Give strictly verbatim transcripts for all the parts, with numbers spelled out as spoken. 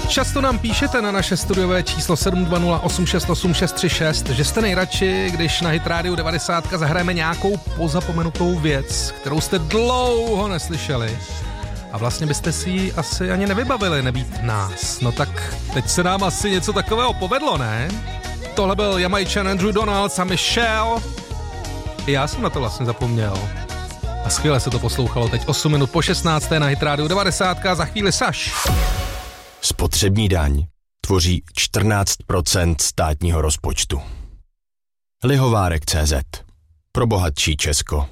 Často nám píšete na naše studiové číslo sedm dva nula osm šest osm šest tři šest, že jste nejradši, když na Hit Radio devadesát zahrajeme nějakou pozapomenutou věc, kterou jste dlouho neslyšeli. A vlastně byste si ji asi ani nevybavili, nebýt nás. No tak teď se nám asi něco takového povedlo, ne? Tohle byl Jamajčan Andrew Donalds a Michelle. I já jsem na to vlastně zapomněl. A skvěle se to poslouchalo teď osm minut po šestnácté na Hit Radio devadesát a za chvíli Saš. Spotřební daň tvoří čtrnáct procent státního rozpočtu. Lihovárek tečka cé zet. Pro bohatší Česko.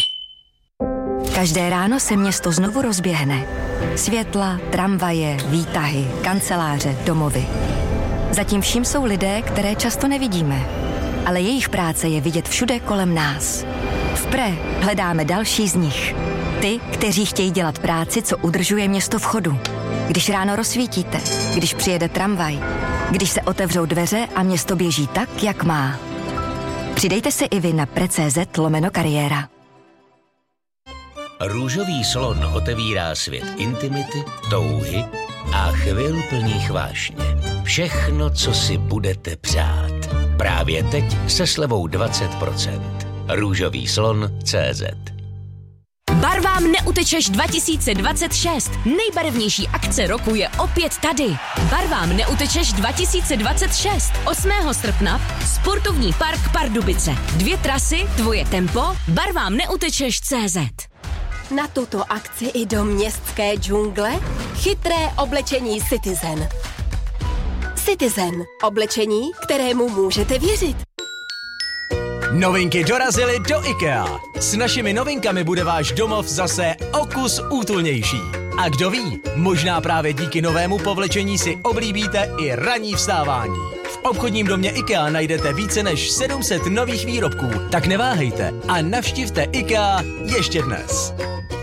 Každé ráno se město znovu rozběhne. Světla, tramvaje, výtahy, kanceláře, domovy. Zatím vším jsou lidé, které často nevidíme. Ale jejich práce je vidět všude kolem nás. V Pre hledáme další z nich. Ty, kteří chtějí dělat práci, co udržuje město v chodu. Když ráno rozsvítíte, když přijede tramvaj, když se otevřou dveře a město běží tak, jak má. Přidejte se i vy na pre tečka cé zet lomeno kariéra. Růžový slon otevírá svět intimity, touhy a chvil plných vášně. Všechno, co si budete přát. Právě teď se slevou dvacet procent. Růžový slon tečka cé zet. Barvám neutečeš dva tisíce dvacet šest. Nejbarevnější akce roku je opět tady. Barvám neutečeš dva tisíce dvacet šest. osmého srpna Sportovní park Pardubice. Dvě trasy, tvoje tempo, barvám neutečeš tečka cé zet. Na tuto akci i do městské džungle chytré oblečení Citizen. Citizen. Oblečení, kterému můžete věřit. Novinky dorazily do IKEA. S našimi novinkami bude váš domov zase o kus útulnější. A kdo ví, možná právě díky novému povlečení si oblíbíte i ranní vstávání. V obchodním domě IKEA najdete více než sedm set nových výrobků, tak neváhejte a navštivte IKEA ještě dnes.